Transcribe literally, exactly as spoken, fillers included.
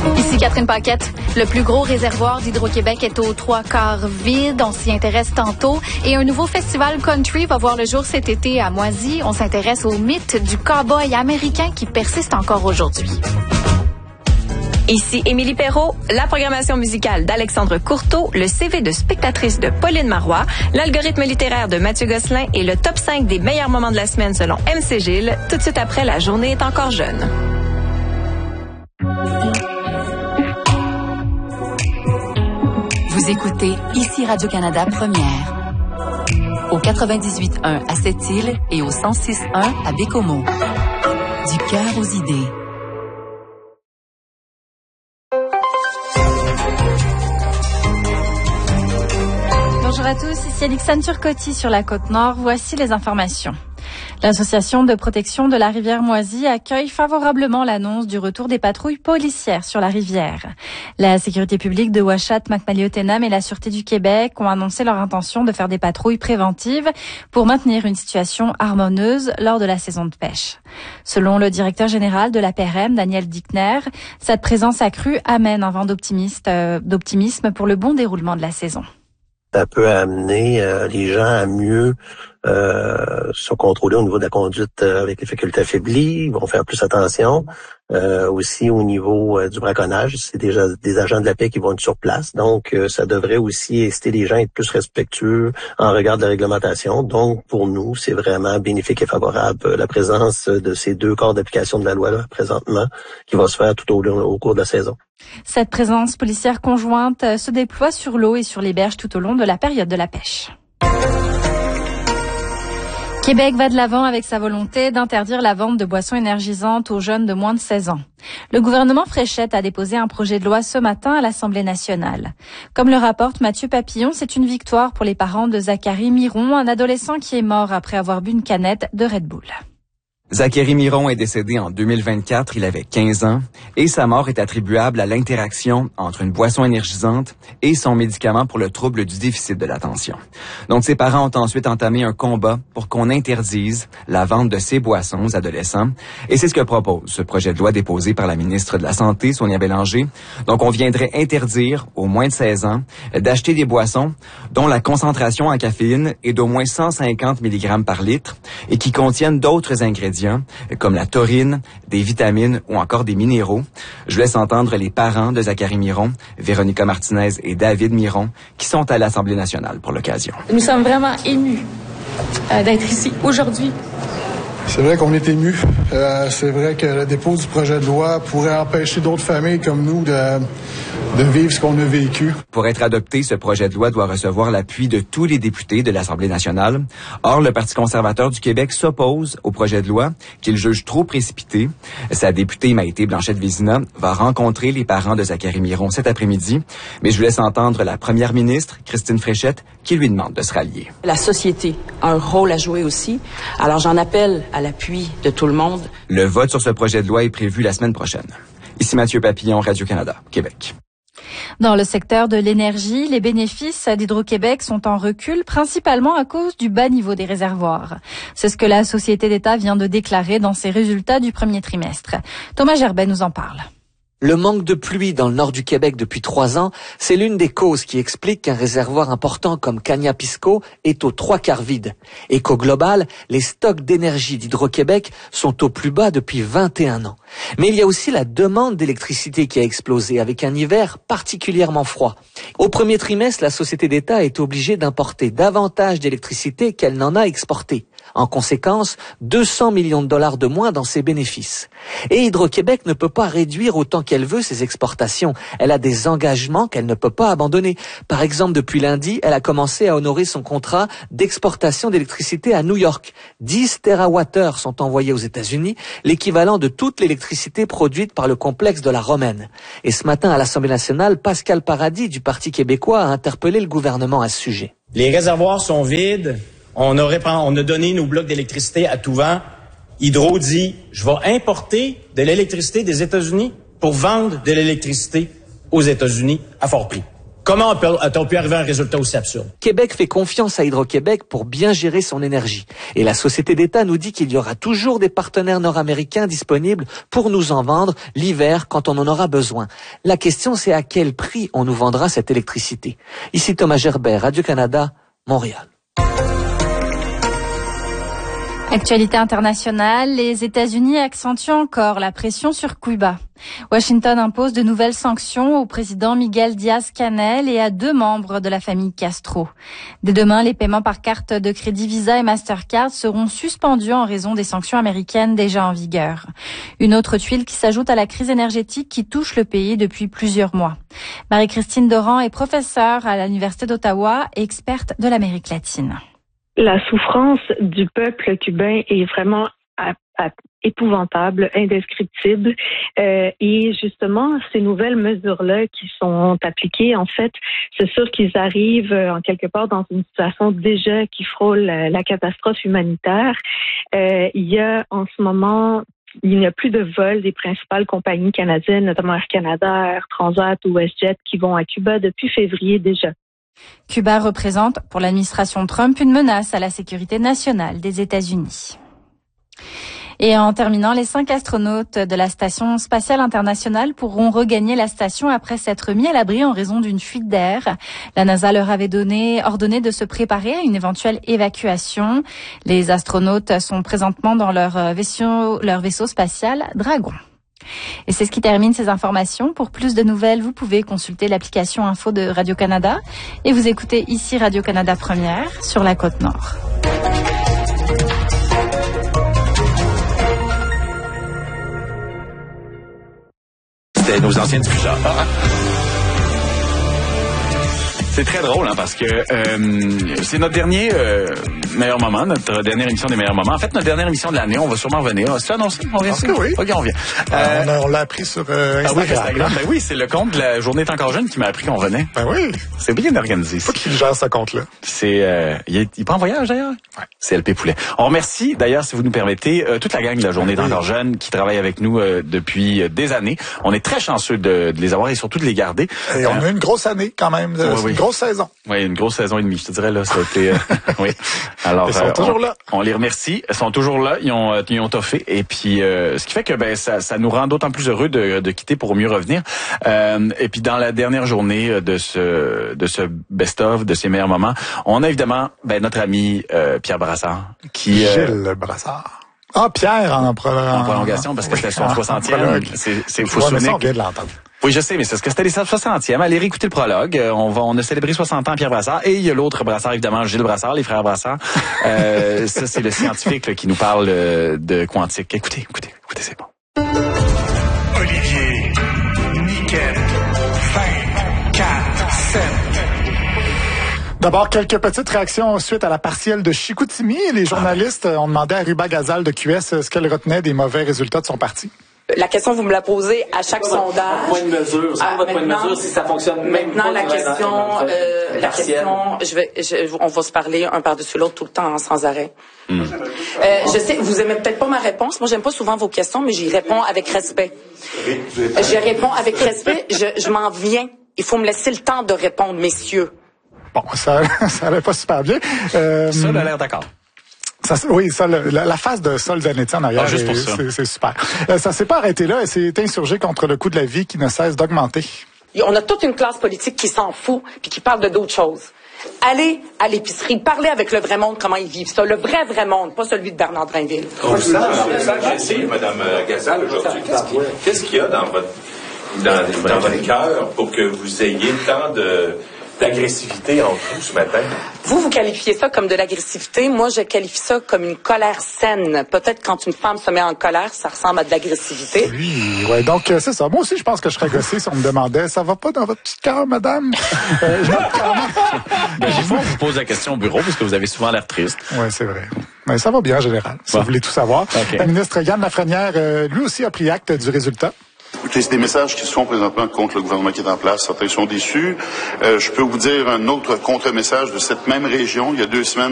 Ici Catherine Paquette. Le plus gros réservoir d'Hydro-Québec est aux trois quarts vide. On s'y intéresse tantôt. Et un nouveau festival country va voir le jour cet été à Moisy. On s'intéresse au mythe du cow-boy américain qui persiste encore aujourd'hui. Ici Émilie Perrault, la programmation musicale d'Alexandre Courteau, le C V de spectatrice de Pauline Marois, l'algorithme littéraire de Mathieu Gosselin et le top cinq des meilleurs moments de la semaine selon M C Gilles, tout de suite après La journée est encore jeune. Vous écoutez Ici Radio-Canada Première. Au quatre-vingt-dix-huit point un à Sept-Îles et au cent six point un à Bécomo. Du cœur aux idées. Bonjour à tous, ici Alexandre Turcotti sur la Côte-Nord. Voici les informations. L'Association de protection de la rivière Moisy accueille favorablement l'annonce du retour des patrouilles policières sur la rivière. La sécurité publique de Ouachat, Macmaliottenam et la Sûreté du Québec ont annoncé leur intention de faire des patrouilles préventives pour maintenir une situation harmonieuse lors de la saison de pêche. Selon le directeur général de la P R M, Daniel Dickner, cette présence accrue amène un vent d'optimiste, euh, d'optimisme pour le bon déroulement de la saison. Ça peut amener euh, les gens à mieux euh, se contrôler au niveau de la conduite euh, avec les facultés affaiblies. Ils vont faire plus attention. Euh, aussi au niveau euh, du braconnage, c'est déjà des agents de la paix qui vont être sur place. Donc, euh, ça devrait aussi inciter les gens à être plus respectueux en regard de la réglementation. Donc, pour nous, c'est vraiment bénéfique et favorable euh, la présence de ces deux corps d'application de la loi là, présentement, qui va se faire tout au, au cours de la saison. Cette présence policière conjointe se déploie sur l'eau et sur les berges tout au long de la période de la pêche. Québec va de l'avant avec sa volonté d'interdire la vente de boissons énergisantes aux jeunes de moins de seize ans. Le gouvernement Fréchette a déposé un projet de loi ce matin à l'Assemblée nationale. Comme le rapporte Mathieu Papillon, c'est une victoire pour les parents de Zachary Miron, un adolescent qui est mort après avoir bu une canette de Red Bull. Zachary Miron est décédé en deux mille vingt-quatre, il avait quinze ans, et sa mort est attribuable à l'interaction entre une boisson énergisante et son médicament pour le trouble du déficit de l'attention. Donc ses parents ont ensuite entamé un combat pour qu'on interdise la vente de ces boissons aux adolescents, et c'est ce que propose ce projet de loi déposé par la ministre de la Santé, Sonia Bélanger. Donc on viendrait interdire aux moins de seize ans d'acheter des boissons dont la concentration en caféine est d'au moins cent cinquante milligrammes par litre et qui contiennent d'autres ingrédients comme la taurine, des vitamines ou encore des minéraux. Je laisse entendre les parents de Zachary Miron, Véronica Martinez et David Miron, qui sont à l'Assemblée nationale pour l'occasion. Nous sommes vraiment émus euh, d'être ici aujourd'hui. C'est vrai qu'on est émus. Euh, c'est vrai que le dépôt du projet de loi pourrait empêcher d'autres familles comme nous de, de vivre ce qu'on a vécu. Pour être adopté, ce projet de loi doit recevoir l'appui de tous les députés de l'Assemblée nationale. Or, le Parti conservateur du Québec s'oppose au projet de loi qu'il juge trop précipité. Sa députée Maïté Blanchette-Vézina va rencontrer les parents de Zachary Miron cet après-midi. Mais je vous laisse entendre la première ministre, Christine Fréchette, qui lui demande de se rallier. La société a un rôle à jouer aussi. Alors, j'en appelle à l'appui de tout le monde. Le vote sur ce projet de loi est prévu la semaine prochaine. Ici Mathieu Papillon, Radio-Canada, Québec. Dans le secteur de l'énergie, les bénéfices d'Hydro-Québec sont en recul, principalement à cause du bas niveau des réservoirs. C'est ce que la Société d'État vient de déclarer dans ses résultats du premier trimestre. Thomas Gerbet nous en parle. Le manque de pluie dans le nord du Québec depuis trois ans, c'est l'une des causes qui explique qu'un réservoir important comme Cagna-Pisco est aux trois quarts vide. Et qu'au global, les stocks d'énergie d'Hydro-Québec sont au plus bas depuis vingt et un ans. Mais il y a aussi la demande d'électricité qui a explosé avec un hiver particulièrement froid. Au premier trimestre, la Société d'État est obligée d'importer davantage d'électricité qu'elle n'en a exporté. En conséquence, deux cents millions de dollars de moins dans ses bénéfices. Et Hydro-Québec ne peut pas réduire autant qu'elle veut ses exportations. Elle a des engagements qu'elle ne peut pas abandonner. Par exemple, depuis lundi, elle a commencé à honorer son contrat d'exportation d'électricité à New York. dix térawattheures sont envoyés aux États-Unis, l'équivalent de toute l'électricité produite par le complexe de la Romaine. Et ce matin, à l'Assemblée nationale, Pascal Paradis du Parti québécois a interpellé le gouvernement à ce sujet. Les réservoirs sont vides. On a, on a donné nos blocs d'électricité à tout vent. Hydro dit, je vais importer de l'électricité des États-Unis pour vendre de l'électricité aux États-Unis à fort prix. Comment a-t-on pu arriver à un résultat aussi absurde? Québec fait confiance à Hydro-Québec pour bien gérer son énergie. Et la société d'État nous dit qu'il y aura toujours des partenaires nord-américains disponibles pour nous en vendre l'hiver quand on en aura besoin. La question, c'est à quel prix on nous vendra cette électricité. Ici Thomas Gerbert, Radio-Canada, Montréal. Actualité internationale, les États-Unis accentuent encore la pression sur Cuba. Washington impose de nouvelles sanctions au président Miguel Diaz-Canel et à deux membres de la famille Castro. Dès demain, les paiements par carte de crédit Visa et Mastercard seront suspendus en raison des sanctions américaines déjà en vigueur. Une autre tuile qui s'ajoute à la crise énergétique qui touche le pays depuis plusieurs mois. Marie-Christine Doran est professeure à l'Université d'Ottawa et experte de l'Amérique latine. La souffrance du peuple cubain est vraiment à, à, épouvantable, indescriptible. Euh, et justement, ces nouvelles mesures-là qui sont appliquées, en fait, c'est sûr qu'ils arrivent euh, en quelque part dans une situation déjà qui frôle la, la catastrophe humanitaire. Euh, il y a en ce moment... Il n'y a plus de vols des principales compagnies canadiennes, notamment Air Canada, Air Transat ou WestJet, qui vont à Cuba depuis février déjà. Cuba représente pour l'administration Trump une menace à la sécurité nationale des États-Unis. Et en terminant, les cinq astronautes de la Station spatiale internationale pourront regagner la station après s'être mis à l'abri en raison d'une fuite d'air. La NASA leur avait donné, ordonné de se préparer à une éventuelle évacuation. Les astronautes sont présentement dans leur vaisseau, leur vaisseau spatial Dragon. Et c'est ce qui termine ces informations. Pour plus de nouvelles, vous pouvez consulter l'application Info de Radio-Canada et vous écoutez ici Radio-Canada Première sur la Côte-Nord. C'était nos anciens diffuseurs. Ah. C'est très drôle, hein, parce que euh, c'est notre dernier euh, meilleur moment, notre dernière émission des meilleurs moments. En fait, notre dernière émission de l'année, on va sûrement revenir. C'est annoncé? On revient? Que oui. OK, on revient. Euh, on, a, on l'a appris sur euh, Instagram. Ah oui, Instagram. Ben oui, c'est le compte de la Journée est encore jeune qui m'a appris qu'on revenait. Ben oui. C'est bien organisé. Faut qu'il gère ce compte-là. C'est, euh, il, est, il part en voyage d'ailleurs? Ouais. C'est L P Poulet. On remercie d'ailleurs, si vous nous permettez, euh, toute la gang de la Journée est encore jeune qui travaille avec nous euh, depuis euh, des années. On est très chanceux de, de les avoir et surtout de les garder. Et euh, on a une grosse année quand même. Oui, c'est oui. Une grosse saison. Oui, une grosse saison et demie, je te dirais, là, ça a été, euh, oui. Alors, ils sont euh, toujours on, là. On les remercie. Ils sont toujours là. Ils ont, ils ont toffé. Et puis, euh, ce qui fait que, ben, ça, ça nous rend d'autant plus heureux de, de quitter pour mieux revenir. Euh, et puis, dans la dernière journée de ce, de ce best-of, de ces meilleurs moments, on a évidemment, ben, notre ami, euh, Pierre Brassard, qui, Gilles euh, Brassard. Ah, Pierre en, pro- en prolongation, parce que oui, c'était son soixantième. C'est, c'est, faut ouais, souvenir. On vient de l'entendre. Oui, je sais, mais c'est parce que c'était les soixantième. Allez réécouter le prologue. On va, on a célébré soixante ans Pierre Brassard. Et il y a l'autre Brassard, évidemment, Gilles Brassard, les frères Brassard. Euh, ça, c'est le scientifique là, qui nous parle de quantique. Écoutez, écoutez, écoutez, c'est bon. Olivier, Niquette, vingt, quatre, sept. D'abord, quelques petites réactions suite à la partielle de Chicoutimi. Les journalistes ont demandé à Ruba Gazal de Q S ce qu'elle retenait des mauvais résultats de son parti. La question, vous me la posez à chaque sondage. Point de mesure. C'est ah, votre point de mesure si ça fonctionne. Maintenant, la question, euh, la question, je vais, je, on va se parler un par-dessus l'autre tout le temps, hein, sans arrêt. Mm. Euh, je sais, vous aimez peut-être pas ma réponse. Moi, j'aime pas souvent vos questions, mais j'y réponds avec respect. Je réponds avec respect. Je, je m'en viens. Il faut me laisser le temps de répondre, messieurs. Bon, ça, ça allait pas super bien. Euh, ça, a l'air d'accord. Ça, oui, ça, le, la, la phase de Sol Zanetti en arrière, ah, juste pour est, ça. c'est, c'est super. Euh, ça s'est pas arrêté là, elle s'est insurgée contre le coût de la vie qui ne cesse d'augmenter. On a toute une classe politique qui s'en fout puis qui parle de d'autres choses. Allez à l'épicerie, parlez avec le vrai monde comment ils vivent ça, le vrai vrai monde, pas celui de Bernard Drinville. On sent, on sent agressif, Mme Gazal, aujourd'hui. Qu'est-ce qu'il, qu'est-ce qu'il y a dans votre dans, dans votre cœur pour que vous ayez tant de d'agressivité en vous ce matin? Vous, vous qualifiez ça comme de l'agressivité. Moi, je qualifie ça comme une colère saine. Peut-être quand une femme se met en colère, ça ressemble à de l'agressivité. Oui, ouais. Donc, euh, c'est ça. Moi aussi, je pense que je serais gossé si on me demandait « Ça va pas dans votre petit cœur, madame? » euh, je ben, j'ai pas vous pose la question au bureau parce que vous avez souvent l'air triste. Oui, c'est vrai. Mais ça va bien en général, si bon. vous voulez tout savoir. Okay. Le ministre Yann Lafrenière, euh, lui aussi, a pris acte du résultat. Écoutez, c'est des messages qui se font présentement contre le gouvernement qui est en place. Certains sont déçus. Euh, je peux vous dire un autre contre-message de cette même région. Il y a deux semaines,